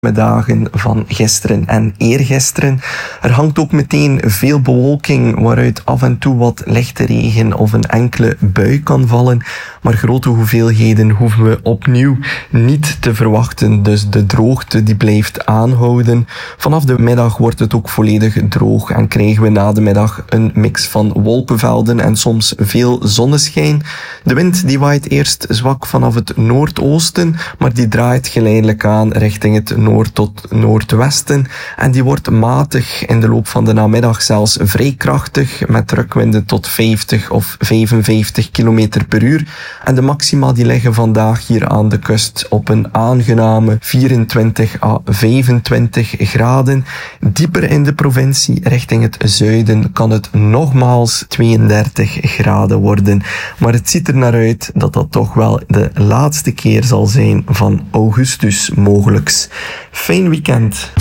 dagen van gisteren en eergisteren. Er hangt ook meteen veel bewolking, waaruit af en toe wat lichte regen of een enkele bui kan vallen. Maar grote hoeveelheden hoeven we opnieuw niet te verwachten. Dus de droogte die blijft aanhouden. Vanaf de middag wordt het ook volledig droog en krijgen we na de middag een mix van wolkenvelden en soms veel zonneschijn. De wind die waait eerst zwak vanaf het noordoosten, maar die draait geleidelijk aan richting het noord tot noordwesten. En die wordt matig in de loop van de namiddag zelfs vrij krachtig, met drukwinden tot 50 of 55 km per uur. En de maxima die liggen vandaag hier aan de kust op een aangename 24 à 25 graden. Dieper in de provincie, richting het zuiden, kan het nogmaals 32 graden worden. Maar het ziet er naar uit dat dat toch wel de laatste keer zal zijn van augustus mogelijks. Fijn weekend.